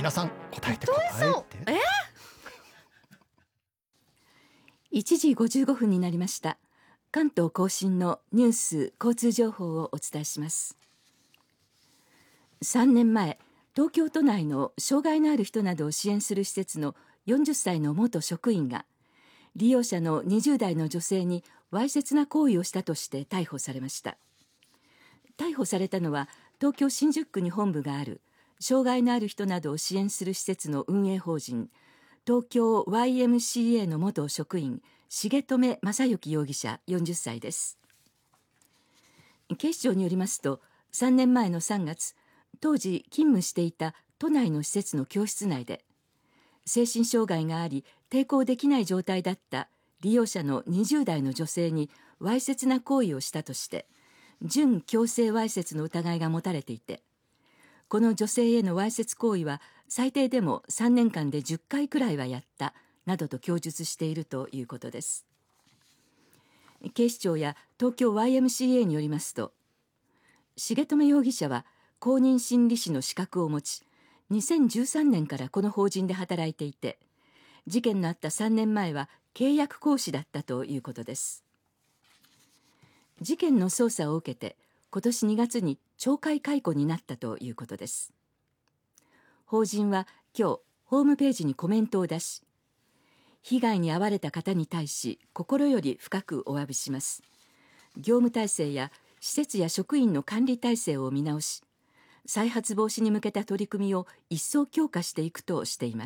皆さん答えて 1時55分になりました。関東甲信のニュース交通情報をお伝えします。3年前、東京都内の障害のある人などを支援する施設の40歳の元職員が利用者の20代の女性にわいせつな行為をしたとして逮捕されました。逮捕されたのは東京新宿区に本部がある障害のある人などを支援する施設の運営法人東京 YMCA の元職員重留正幸容疑者40歳です。警視庁によりますと、3年前の3月、当時勤務していた都内の施設の教室内で精神障害があり抵抗できない状態だった利用者の20代の女性にわいせつな行為をしたとして準強制わいせつの疑いが持たれていて、この女性へのわいせつ行為は最低でも3年間で10回くらいはやったなどと供述しているということです。警視庁や東京 YMCA によりますと、重留容疑者は公認心理師の資格を持ち、2013年からこの法人で働いていて、事件のあった3年前は契約講師だったということです。事件の捜査を受けて今年2月に懲戒解雇になったということです。法人は今日ホームページにコメントを出し、被害に遭われた方に対し心より深くお詫びします。業務体制や施設や職員の管理体制を見直し、再発防止に向けた取り組みを一層強化していくとしています。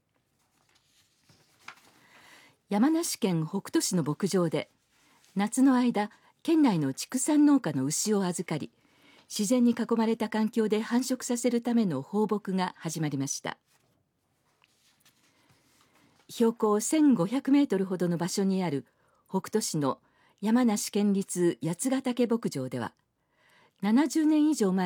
山梨県北杜市の牧場で夏の間、県内の畜産農家の牛を預かり、自然に囲まれた環境で繁殖させるための放牧が始まりました。標高1500メートルほどの場所にある北杜市の山梨県立八ヶ岳牧場では、70年以上前